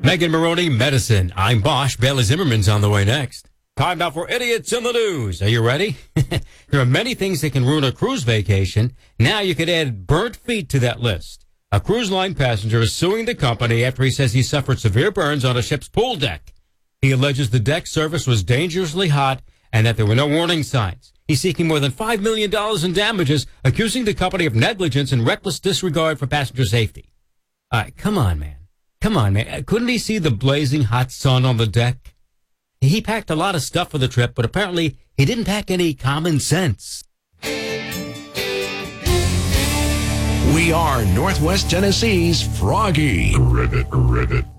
Megan Maroney, Medicine. I'm Bosch. Bailey Zimmerman's on the way next. Time now for Idiots in the News. Are you ready? There are many things that can ruin a cruise vacation. Now you could add burnt feet to that list. A cruise line passenger is suing the company after he says he suffered severe burns on a ship's pool deck. He alleges the deck surface was dangerously hot and that there were no warning signs. He's seeking more than $5 million in damages, accusing the company of negligence and reckless disregard for passenger safety. All right, come on, man. Couldn't he see the blazing hot sun on the deck? He packed a lot of stuff for the trip, but apparently he didn't pack any common sense. We are Northwest Tennessee's Froggy. Ribbit.